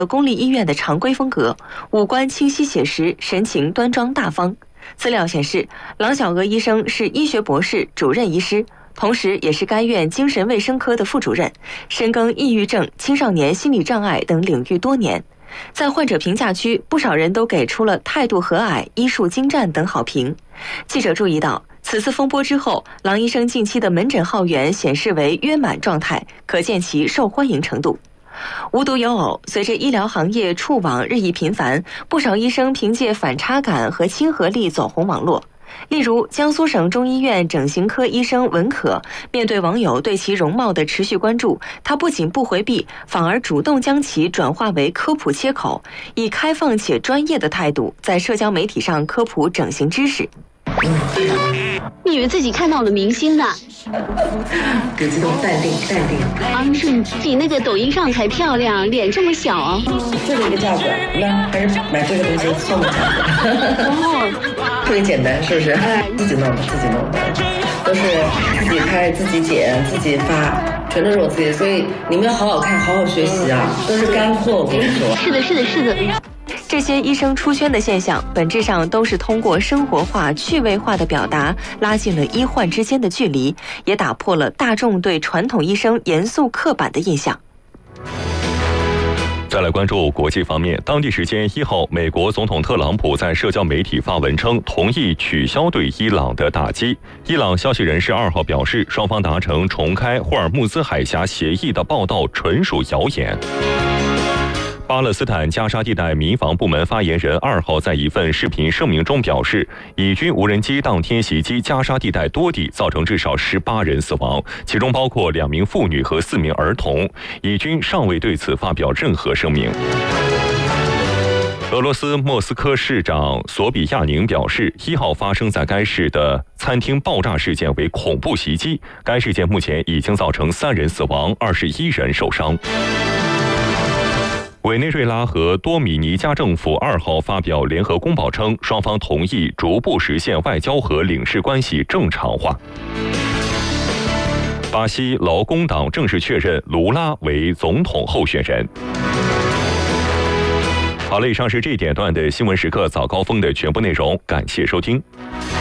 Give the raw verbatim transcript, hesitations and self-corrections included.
公立医院的常规风格，五官清晰写实，神情端庄大方。资料显示，郎小娥医生是医学博士、主任医师，同时也是该院精神卫生科的副主任，深耕抑郁症、青少年心理障碍等领域多年。在患者评价区，不少人都给出了态度和蔼、医术精湛等好评。记者注意到，此次风波之后，郎医生近期的门诊号源显示为约满状态，可见其受欢迎程度。无独有偶，随着医疗行业触网日益频繁，不少医生凭借反差感和亲和力走红网络。例如，江苏省中医院整形科医生文可，面对网友对其容貌的持续关注，他不仅不回避，反而主动将其转化为科普切口，以开放且专业的态度在社交媒体上科普整形知识。 你以为自己看到了明星呢？ 别激动，淡定，淡定。 啊，是比那个抖音上还漂亮，脸这么小啊。 就这个价格，那还是买这个东西送的价格。哦，特别简单，是不是？哎，自己弄的，自己弄的，都是自己拍、自己剪、自己发，全都是我自己。所以你们要好好看，好好学习啊，都是干货，我跟你说。 是的，是的，是的。 这些医生出圈的现象，本质上都是通过生活化、趣味化的表达，拉近了医患之间的距离，也打破了大众对传统医生严肃刻板的印象。 再来关注国际方面，当地时间一号，美国总统特朗普在社交媒体发文称，同意取消对伊朗的打击。伊朗消息人士二号表示，双方达成重开霍尔木兹海峡协议的报道纯属谣言。巴勒斯坦加沙地带民防部门发言人二号在一份视频声明中表示，以军无人机当天袭击加沙地带多地，造成至少十八人死亡，其中包括两名妇女和四名儿童。以军尚未对此发表任何声明。俄罗斯莫斯科市长索比亚宁表示，一号发生在该市的餐厅爆炸事件为恐怖袭击，该事件目前已经造成三人死亡，二十一人受伤。委内瑞拉和多米尼加政府二号发表联合公报称，双方同意逐步实现外交和领事关系正常化。巴西劳工党正式确认卢拉为总统候选人。好了，以上是这一点段的新闻时刻早高峰的全部内容，感谢收听。